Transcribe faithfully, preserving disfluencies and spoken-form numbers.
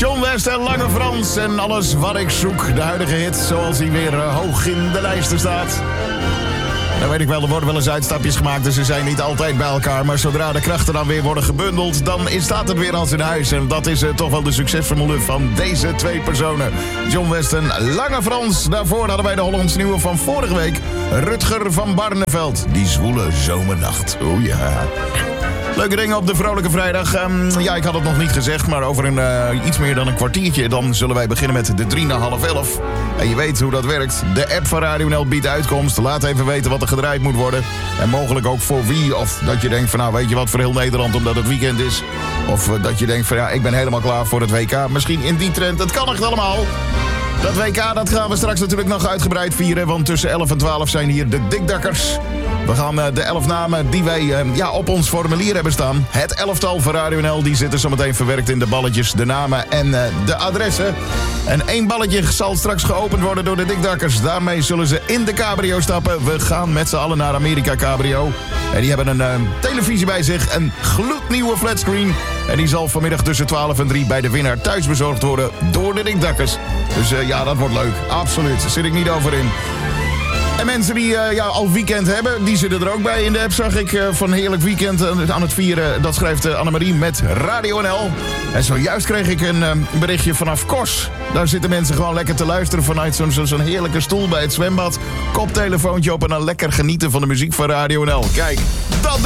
John West en Lange Frans en alles wat ik zoek. De huidige hit, zoals hij weer uh, hoog in de lijsten staat. Dan weet ik wel, er worden wel eens uitstapjes gemaakt, dus ze zijn niet altijd bij elkaar. Maar zodra de krachten dan weer worden gebundeld, dan staat het weer als in huis. En dat is uh, toch wel de succesformule van deze twee personen. John West en Lange Frans. Daarvoor hadden wij de Hollands nieuwe van vorige week. Rutger van Barneveld. Die zwoele zomernacht. Oeh ja. Leuke dingen op de Vrolijke Vrijdag. Um, ja, ik had het nog niet gezegd, maar over een, uh, iets meer dan een kwartiertje... dan zullen wij beginnen met de drie na half elf. En je weet hoe dat werkt. De app van Radio N L biedt uitkomst. Laat even weten wat er gedraaid moet worden. En mogelijk ook voor wie. Of dat je denkt van, nou, weet je wat, voor heel Nederland... omdat het weekend is. Of uh, dat je denkt van, ja, ik ben helemaal klaar voor het W K. Misschien in die trend. Het kan echt allemaal. Dat W K, dat gaan we straks natuurlijk nog uitgebreid vieren... want tussen elf en twaalf zijn hier de Dikdakkers. We gaan uh, de elf namen die wij uh, ja, op ons formulier hebben staan. Het elftal van Radio N L, die zitten zometeen verwerkt in de balletjes, de namen en uh, de adressen. En één balletje zal straks geopend worden door de Dikdakkers. Daarmee zullen ze in de cabrio stappen. We gaan met z'n allen naar Amerika Cabrio. En die hebben een uh, televisie bij zich, een gloednieuwe flatscreen. En die zal vanmiddag tussen twaalf en drie bij de winnaar thuis bezorgd worden door de Dikdakkers. Dus uh, ja, dat wordt leuk. Absoluut. Daar zit ik niet over in. En mensen die uh, ja, al weekend hebben, die zitten er ook bij. In de app zag ik uh, van Heerlijk Weekend uh, aan het vieren. Dat schrijft uh, Annemarie met Radio N L. En zojuist kreeg ik een uh, berichtje vanaf Kos. Daar zitten mensen gewoon lekker te luisteren vanuit zo'n, zo, zo'n heerlijke stoel bij het zwembad. Koptelefoontje op en dan lekker genieten van de muziek van Radio N L. Kijk, dat